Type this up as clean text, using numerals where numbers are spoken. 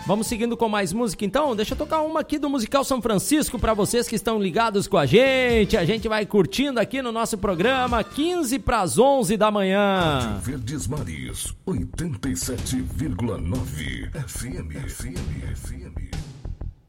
Vamos seguindo com mais música então. Deixa eu tocar uma aqui do Musical São Francisco para vocês que estão ligados com a gente. A gente vai curtindo aqui no nosso programa 15 para as 11 da manhã. Rádio Verdes Mares 87,9 FM.